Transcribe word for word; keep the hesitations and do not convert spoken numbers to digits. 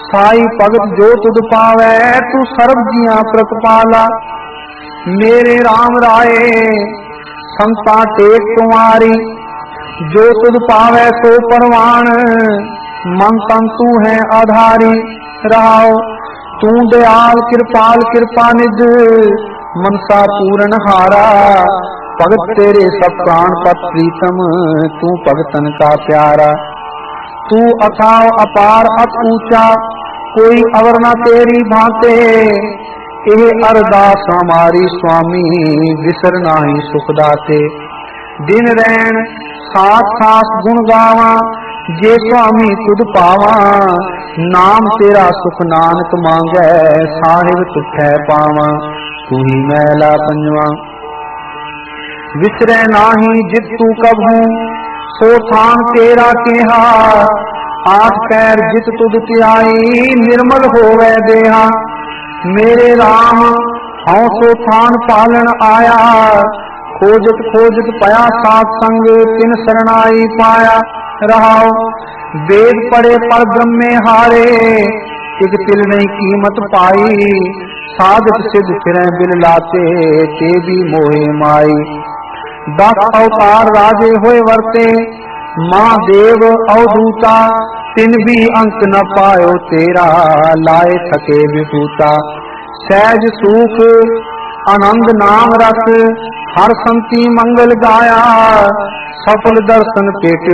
साई भगत जो तुद पावै तू सर्व जिया प्रतिपाला। मेरे राम राये संता टेक तुम्हारी जो तुद पावै सो परवान मन तन तू है आधारी। रहाओ तू दयाल कृपाल कृपा निध मनसा पूरन हारा। भगत तेरे सब प्राण पत प्रीतम तू भगतन का प्यारा। तू अथाव अपार अत ऊंचा कोई अवर न तेरी भांते। एह अरदास हमारी स्वामी विसर नाही सुख दाते। दिन रैन साथ साथ गुण गावा जे स्वामी तुद पावा। नाम तेरा सुख नानक मांगै साहिब तुठै पावा। तू ही मैला पंजवा विसरै नाही जित तू कबहू सो थान तेरा केहा। आठ पैर जित तुद त्याई निर्मल होवै देहा। मेरे राम हौं सो थान पालन आया। खोजत खोजत पया सात संग तिन शरणाई पाया। रहाओ वेद पढ़े पर ब्रह्मे हारे तिग तिल नहीं कीमत पाई। साधक सिद्ध फिरै बिल लाते ते भी मोहे माई। दस अवतार राजे होए वर्ते महादेव अवधूता। तिन भी अंत न पायो तेरा लाए थके विभूता। सहज सुख आनंद नाम रस हर संति मंगल गाया। सफल दर्शन पेट